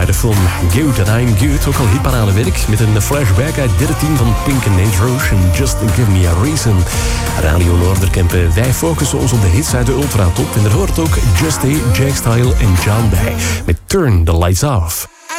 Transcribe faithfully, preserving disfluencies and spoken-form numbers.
uit de film Good and I'm Good. Ook al hitparadewerk met een flashback uit dertien van Pink and Nate Roche en Just Give Me a Reason. Radio Noorderkamp, wij focussen ons op de hits uit de Ultratop. En er hoort ook Just A, Jack Style en John bij met Turn the Lights Off.